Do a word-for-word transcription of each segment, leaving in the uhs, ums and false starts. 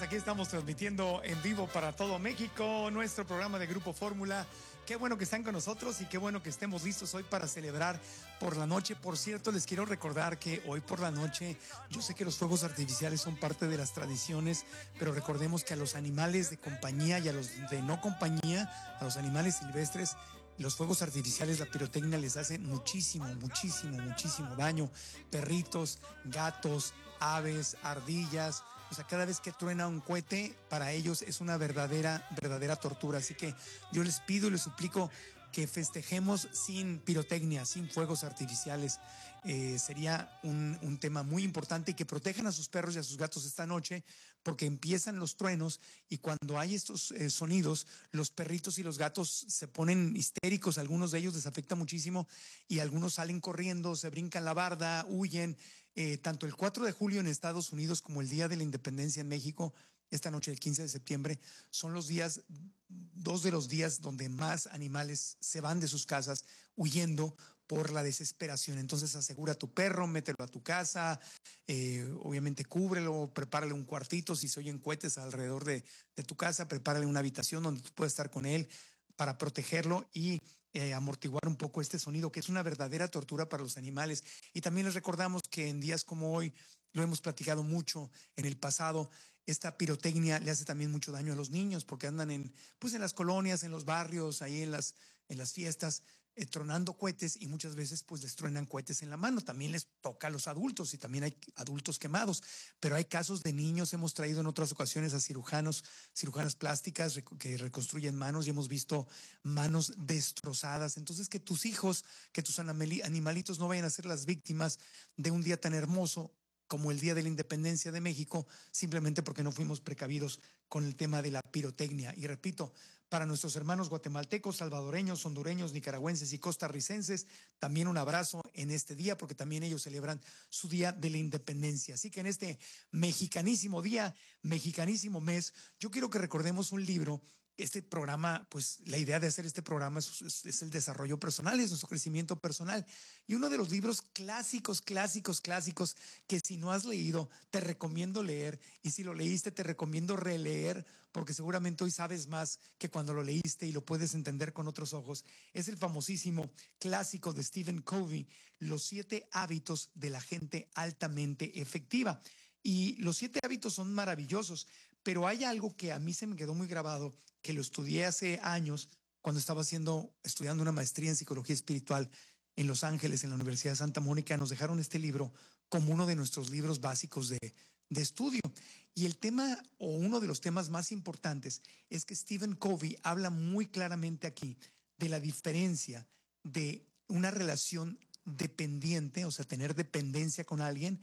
aquí estamos transmitiendo en vivo para todo México nuestro programa de Grupo Fórmula. Qué bueno que están con nosotros y qué bueno que estemos listos hoy para celebrar por la noche. Por cierto, les quiero recordar que hoy por la noche, yo sé que los fuegos artificiales son parte de las tradiciones, pero recordemos que a los animales de compañía y a los de no compañía, a los animales silvestres, los fuegos artificiales, la pirotecnia les hace muchísimo, muchísimo, muchísimo daño. Perritos, gatos, aves, ardillas. O sea, cada vez que truena un cohete, para ellos es una verdadera, verdadera tortura. Así que yo les pido y les suplico que festejemos sin pirotecnia, sin fuegos artificiales. Eh, sería un, un tema muy importante, y que protejan a sus perros y a sus gatos esta noche, porque empiezan los truenos y cuando hay estos eh, sonidos, los perritos y los gatos se ponen histéricos. Algunos de ellos les afecta muchísimo y algunos salen corriendo, se brincan la barda, huyen. Eh, tanto el cuatro de julio en Estados Unidos como el Día de la Independencia en México, esta noche, el quince de septiembre, son los días, dos de los días donde más animales se van de sus casas huyendo por la desesperación. Entonces asegura a tu perro, mételo a tu casa, eh, obviamente cúbrelo, prepárale un cuartito, si se oyen cohetes alrededor de, de tu casa, prepárale una habitación donde tú puedas estar con él para protegerlo y eh, amortiguar un poco este sonido, que es una verdadera tortura para los animales. Y también les recordamos que en días como hoy, lo hemos platicado mucho en el pasado, esta pirotecnia le hace también mucho daño a los niños, porque andan en, pues en las colonias, en los barrios, ahí en las, en las fiestas, eh, tronando cohetes, y muchas veces pues les truenan cohetes en la mano. También les toca a los adultos y también hay adultos quemados, pero hay casos de niños. Hemos traído en otras ocasiones a cirujanos, cirujanas plásticas que reconstruyen manos, y hemos visto manos destrozadas. Entonces, que tus hijos, que tus animalitos no vayan a ser las víctimas de un día tan hermoso como el Día de la Independencia de México, simplemente porque no fuimos precavidos con el tema de la pirotecnia. Y repito, para nuestros hermanos guatemaltecos, salvadoreños, hondureños, nicaragüenses y costarricenses, también un abrazo en este día, porque también ellos celebran su Día de la Independencia. Así que en este mexicanísimo día, mexicanísimo mes, yo quiero que recordemos un libro. Este programa, pues la idea de hacer este programa es, es, es el desarrollo personal, es nuestro crecimiento personal. Y uno de los libros clásicos, clásicos, clásicos, que si no has leído, te recomiendo leer. Y si lo leíste, te recomiendo releer, porque seguramente hoy sabes más que cuando lo leíste y lo puedes entender con otros ojos. Es el famosísimo clásico de Stephen Covey, Los siete hábitos de la gente altamente efectiva. Y los siete hábitos son maravillosos, pero hay algo que a mí se me quedó muy grabado, que lo estudié hace años cuando estaba haciendo, estudiando una maestría en psicología espiritual en Los Ángeles, en la Universidad de Santa Mónica. Nos dejaron este libro como uno de nuestros libros básicos de, de estudio. Y el tema, o uno de los temas más importantes, es que Stephen Covey habla muy claramente aquí de la diferencia de una relación dependiente, o sea, tener dependencia con alguien,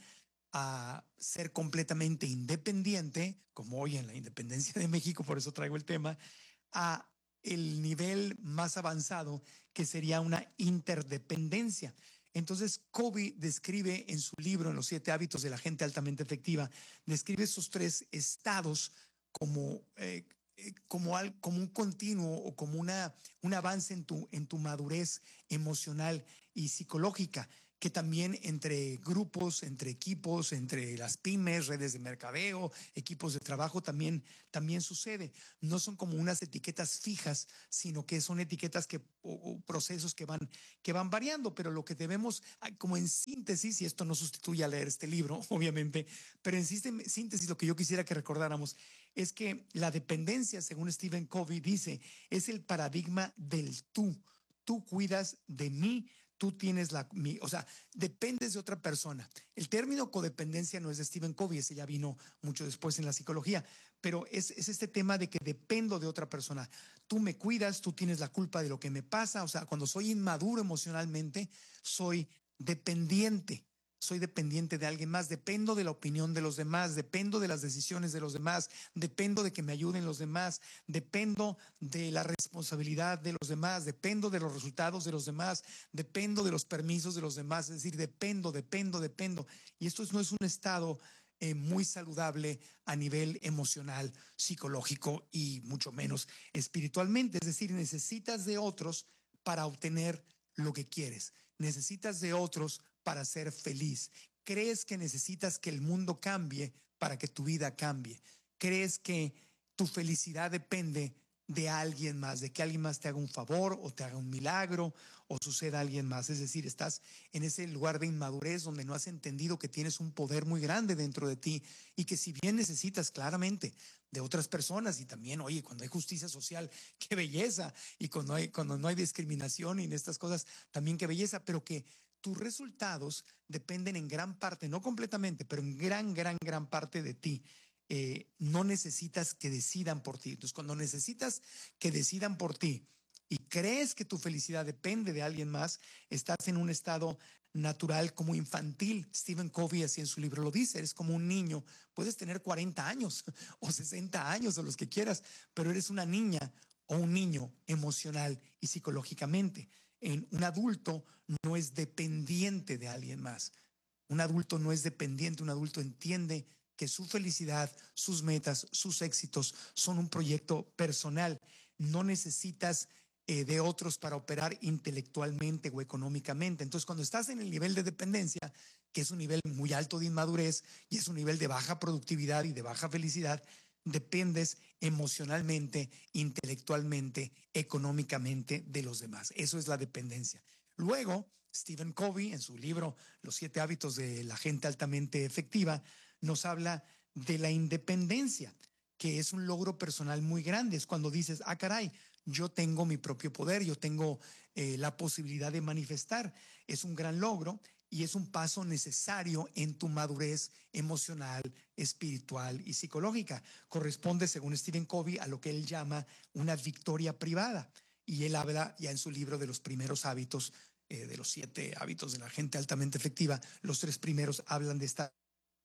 a ser completamente independiente, como hoy en la independencia de México, por eso traigo el tema, a el nivel más avanzado, que sería una interdependencia. Entonces, Covey describe en su libro, en Los siete hábitos de la gente altamente efectiva, describe esos tres estados como, eh, eh, como, al, como un continuo, o como una, un avance en tu, en tu madurez emocional y psicológica, que también entre grupos, entre equipos, entre las pymes, redes de mercadeo, equipos de trabajo, también, también sucede. No son como unas etiquetas fijas, sino que son etiquetas que, o, o procesos que van, que van variando, pero lo que debemos, como en síntesis, y esto no sustituye a leer este libro, obviamente, pero en síntesis lo que yo quisiera que recordáramos es que la dependencia, según Stephen Covey dice, es el paradigma del tú. Tú cuidas de mí, tú tienes la, mi, o sea, dependes de otra persona. El término codependencia no es de Stephen Covey, ese ya vino mucho después en la psicología, pero es, es este tema de que dependo de otra persona. Tú me cuidas, tú tienes la culpa de lo que me pasa. O sea, cuando soy inmaduro emocionalmente, soy dependiente. Soy dependiente de alguien más, dependo de la opinión de los demás, dependo de las decisiones de los demás, dependo de que me ayuden los demás, dependo de la responsabilidad de los demás, dependo de los resultados de los demás, dependo de los permisos de los demás. Es decir, dependo, dependo, dependo. Y esto no es un estado eh, muy saludable a nivel emocional, psicológico y mucho menos espiritualmente. Es decir, necesitas de otros para obtener lo que quieres. Necesitas de otros para ser feliz. Crees que necesitas que el mundo cambie para que tu vida cambie. crees que tu felicidad depende de alguien más, de que alguien más te haga un favor o te haga un milagro o suceda a alguien más. Es decir, estás en ese lugar de inmadurez donde no has entendido que tienes un poder muy grande dentro de ti y que si bien necesitas claramente de otras personas y también, oye, cuando hay justicia social, qué belleza, y cuando, hay, cuando no hay discriminación y en estas cosas, también qué belleza, pero que tus resultados dependen en gran parte, no completamente, pero en gran, gran, gran parte de ti. Eh, no necesitas que decidan por ti. Entonces, cuando necesitas que decidan por ti y crees que tu felicidad depende de alguien más, estás en un estado natural como infantil. Stephen Covey así en su libro lo dice, eres como un niño, puedes tener cuarenta años o sesenta años o los que quieras, pero eres una niña o un niño emocional y psicológicamente. En un adulto no es dependiente de alguien más. Un adulto no es dependiente, un adulto entiende que su felicidad, sus metas, sus éxitos son un proyecto personal. No necesitas eh, de otros para operar intelectualmente o económicamente. Entonces, cuando estás en el nivel de dependencia, que es un nivel muy alto de inmadurez y es un nivel de baja productividad y de baja felicidad, dependes emocionalmente, intelectualmente, económicamente de los demás. Eso es la dependencia. Luego, Stephen Covey, en su libro Los siete hábitos de la gente altamente efectiva, nos habla de la independencia, que es un logro personal muy grande. Es cuando dices, ah, caray, yo tengo mi propio poder, yo tengo eh, la posibilidad de manifestar. Es un gran logro y es un paso necesario en tu madurez emocional, espiritual y psicológica. Corresponde, según Stephen Covey, a lo que él llama una victoria privada. Y él habla ya en su libro de los primeros hábitos, eh, de los siete hábitos de la gente altamente efectiva. Los tres primeros hablan de esta,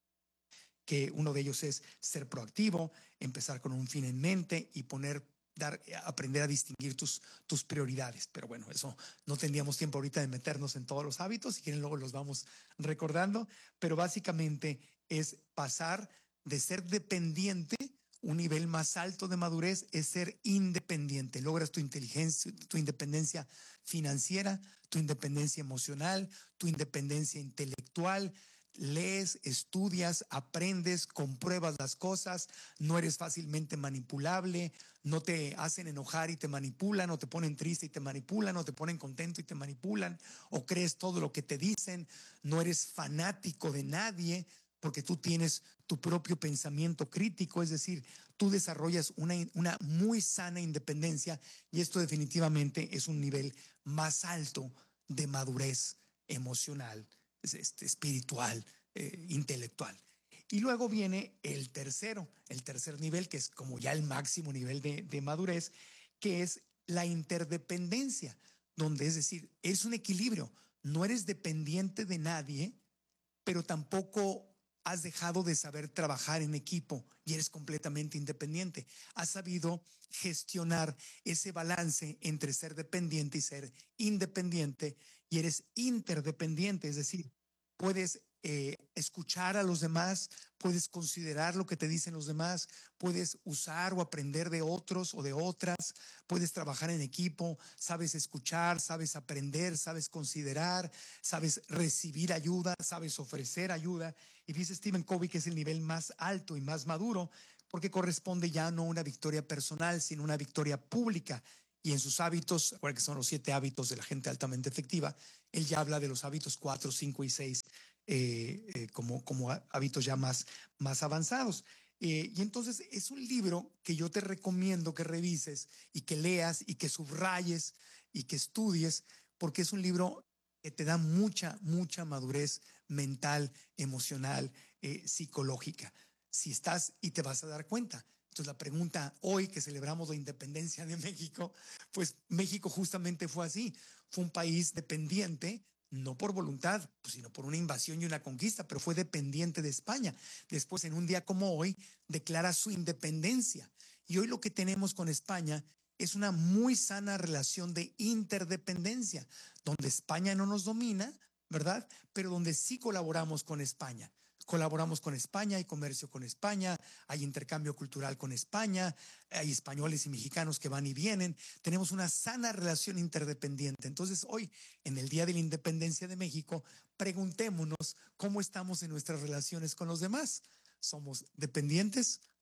que uno de ellos es ser proactivo, empezar con un fin en mente y poner, dar, aprender a distinguir tus, tus prioridades. Pero bueno, eso no tendríamos tiempo ahorita de meternos en todos los hábitos, si quieren luego los vamos recordando, pero básicamente es pasar de ser dependiente. Un nivel más alto de madurez es ser independiente. Logras tu inteligencia, tu independencia financiera, tu independencia emocional, tu independencia intelectual. Lees, estudias, aprendes, compruebas las cosas, no eres fácilmente manipulable, no te hacen enojar y te manipulan, o te ponen triste y te manipulan, o te ponen contento y te manipulan, o crees todo lo que te dicen, no eres fanático de nadie, porque tú tienes tu propio pensamiento crítico, es decir, tú desarrollas una, una muy sana independencia y esto definitivamente es un nivel más alto de madurez emocional, este, espiritual, eh, intelectual. Y luego viene el tercero, el tercer nivel, que es como ya el máximo nivel de, de madurez, que es la interdependencia, donde es decir, es un equilibrio, no eres dependiente de nadie, pero tampoco has dejado de saber trabajar en equipo y eres completamente independiente. Has sabido gestionar ese balance entre ser dependiente y ser independiente y eres interdependiente, es decir, puedes eh, escuchar a los demás, puedes considerar lo que te dicen los demás, puedes usar o aprender de otros o de otras, puedes trabajar en equipo, sabes escuchar, sabes aprender, sabes considerar, sabes recibir ayuda, sabes ofrecer ayuda. Y dice Stephen Covey que es el nivel más alto y más maduro porque corresponde ya no a una victoria personal, sino una victoria pública. Y en sus hábitos, que son los siete hábitos de la gente altamente efectiva, él ya habla de los hábitos cuatro, cinco y seis eh, eh, como, como hábitos ya más, más avanzados. Eh, y entonces es un libro que yo te recomiendo que revises y que leas y que subrayes y que estudies, porque es un libro que te da mucha, mucha madurez mental, emocional, eh, psicológica. Si estás y te vas a dar cuenta. Entonces la pregunta hoy que celebramos la independencia de México, pues México justamente fue así. Fue un país dependiente, no por voluntad, pues, sino por una invasión y una conquista, pero fue dependiente de España. Después, en un día como hoy, declara su independencia. Y hoy lo que tenemos con España es una muy sana relación de interdependencia, donde España no nos domina, ¿verdad? Pero donde sí colaboramos con España. Colaboramos con España, hay comercio con España, hay intercambio cultural con España, hay españoles y mexicanos que van y vienen, tenemos una sana relación interdependiente. Entonces hoy, en el Día de la Independencia de México, preguntémonos cómo estamos en nuestras relaciones con los demás. ¿Somos dependientes?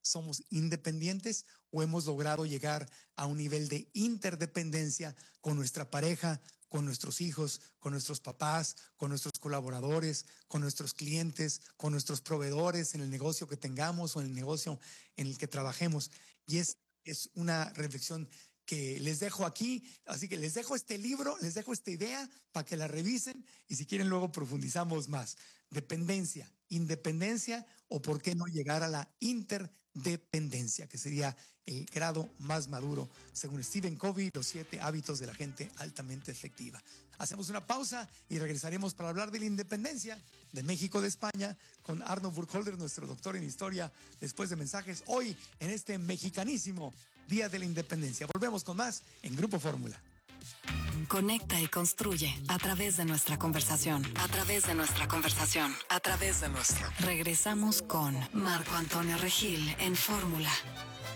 somos independientes o hemos logrado llegar a un nivel de interdependencia con nuestra pareja, con nuestros hijos, con nuestros papás, con nuestros colaboradores, con nuestros clientes, con nuestros proveedores en el negocio que tengamos o en el negocio en el que trabajemos. Y es, es una reflexión que les dejo aquí. Así que les dejo este libro, les dejo esta idea para que la revisen y si quieren luego profundizamos más. Dependencia, independencia o por qué no llegar a la interdependencia, que sería el grado más maduro, según Stephen Covey, los siete hábitos de la gente altamente efectiva. Hacemos una pausa y regresaremos para hablar de la independencia de México de España con Arno Burkholder, nuestro doctor en historia, después de mensajes hoy en este mexicanísimo Día de la Independencia. Volvemos con más en Grupo Fórmula. Conecta y construye a través de nuestra conversación, a través de nuestra conversación, a través de nuestra. Regresamos con Marco Antonio Regil en Fórmula.